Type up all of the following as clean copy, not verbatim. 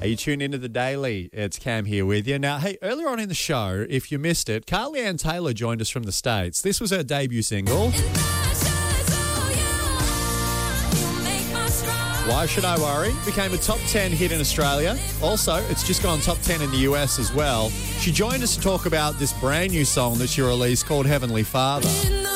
You tune into The Daily. It's Cam here with you. Now, hey, earlier on in the show, if you missed it, Carly-Ann Taylor joined us from the States. This was her debut single. Why Should I Worry? Became a top 10 hit in Australia. Also, it's just gone top 10 in the US as well. She joined us to talk about this brand new song that she released called Heavenly Father.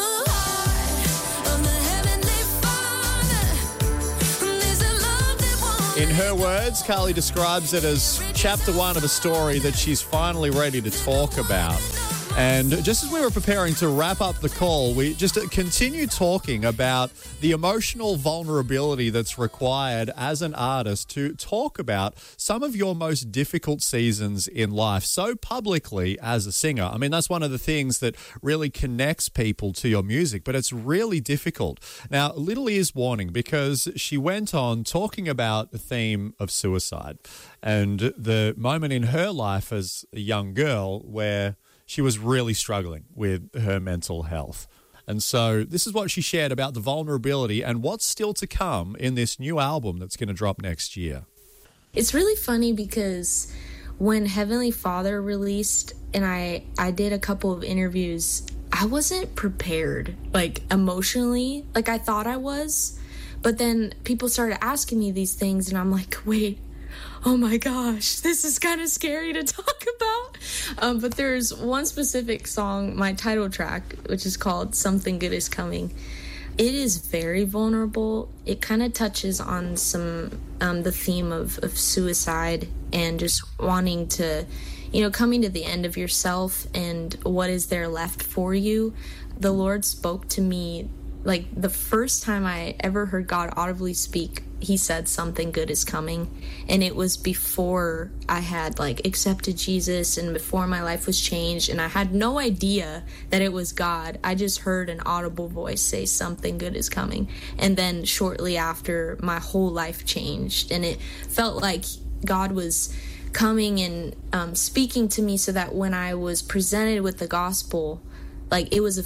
In her words, Carly describes it as chapter one of a story that she's finally ready to talk about. And just as we were preparing to wrap up the call, we just continue talking about the emotional vulnerability that's required as an artist to talk about some of your most difficult seasons in life so publicly as a singer. I mean, that's one of the things that really connects people to your music, but it's really difficult. Now, little ears warning, because she went on talking about the theme of suicide and the moment in her life as a young girl where she was really struggling with her mental health. And so this is what she shared about the vulnerability and what's still to come in this new album that's going to drop next year. It's really funny because when Heavenly Father released and I did a couple of interviews, I wasn't prepared, like emotionally, like I thought I was. But then people started asking me these things and I'm like, wait, oh my gosh, this is kind of scary to talk about. But there's one specific song, my title track, which is called Something Good Is Coming. It is very vulnerable. It kind of touches on the theme of suicide and just wanting to, coming to the end of yourself and what is there left for you. The Lord spoke to me, like the first time I ever heard God audibly speak, he said something good is coming. And it was before I had accepted Jesus and before my life was changed. And I had no idea that it was God. I just heard an audible voice say something good is coming. And then shortly after, my whole life changed. And it felt like God was coming and speaking to me so that when I was presented with the gospel, there was a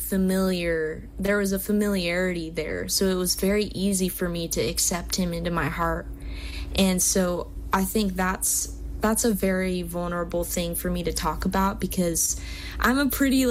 familiarity there. So it was very easy for me to accept him into my heart. And so I think that's a very vulnerable thing for me to talk about because I'm a pretty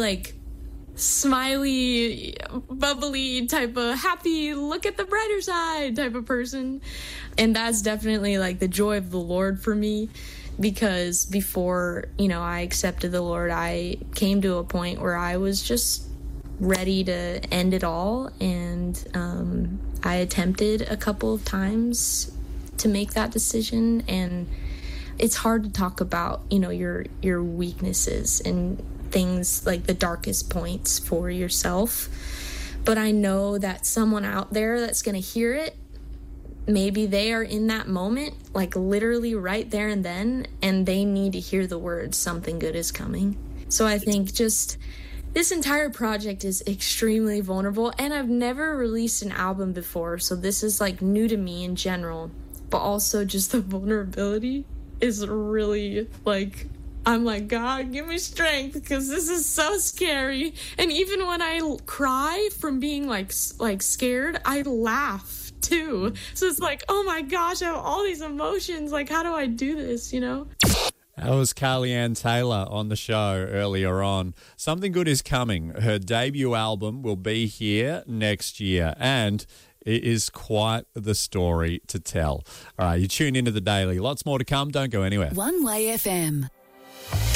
smiley, bubbly type of happy, look at the brighter side type of person. And that's definitely the joy of the Lord for me. Because before, I accepted the Lord, I came to a point where I was just ready to end it all. And I attempted a couple of times to make that decision. And it's hard to talk about, your weaknesses and things like the darkest points for yourself. But I know that someone out there that's going to hear it, maybe they are in that moment, literally right there and then, and they need to hear the words, something good is coming. So I think just this entire project is extremely vulnerable, and I've never released an album before, so this is new to me in general, but also just the vulnerability is really I'm like, God, give me strength because this is so scary. And even when I cry from being scared, I laugh too. So it's oh my gosh, I have all these emotions. How do I do this, That was Carly-Ann Taylor on the show earlier on. Something Good Is Coming. Her debut album will be here next year, and it is quite the story to tell. All right, you tune into The Daily. Lots more to come. Don't go anywhere. One Way FM.